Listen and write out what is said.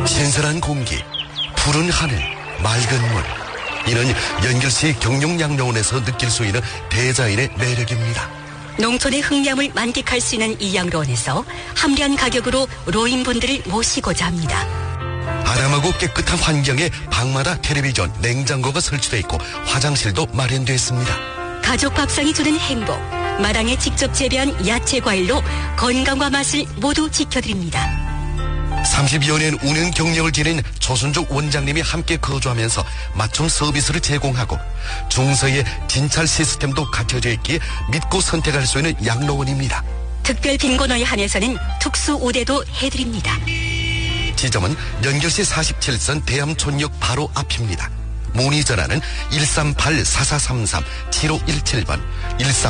신선한 공기, 푸른 하늘, 맑은 물. 이는 연결시 경룡양로원에서 느낄 수 있는 대자연의 매력입니다. 농촌의 흑량을 만끽할 수 있는 이 양로원에서 합리한 가격으로 노인분들을 모시고자 합니다. 아담하고 깨끗한 환경에 방마다 텔레비전, 냉장고가 설치되어 있고 화장실도 마련되어 있습니다. 가족 밥상이 주는 행복, 마당에 직접 재배한 야채 과일로 건강과 맛을 모두 지켜드립니다. 30여 년 운영 경력을 지닌 조순족 원장님이 함께 거주하면서 맞춤 서비스를 제공하고 중서의 진찰 시스템도 갖춰져 있기에 믿고 선택할 수 있는 양로원입니다. 특별 빈곤호에 한해서는 특수 우대도 해드립니다. 지점은 연결시 47선 대암촌역 바로 앞입니다. 문의 전화는 138-4433-7517번,